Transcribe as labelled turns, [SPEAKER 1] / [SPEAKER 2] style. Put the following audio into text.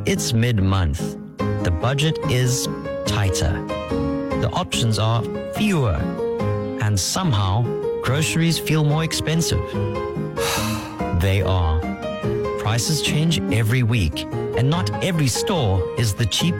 [SPEAKER 1] It's mid-month. The budget is tighter. The options are fewer. And somehow, groceries feel more expensive. They are. Prices change every week, and not every store is the cheapest.